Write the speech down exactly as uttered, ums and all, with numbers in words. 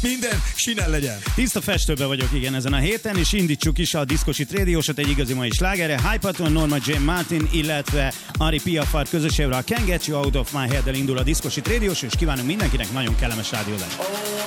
Minden sinen legyen. Tiszta festőbe vagyok, igen, ezen a héten, és indítsuk is a Diszkosit rádiósot egy igazi mai slágerre. Hypaton, Norma J. Martin, illetve Ari Piafart közösével a Can't Get You Out of My Head-del indul a Diszkosit rádiós, és kívánunk mindenkinek nagyon kellemes rádiózást.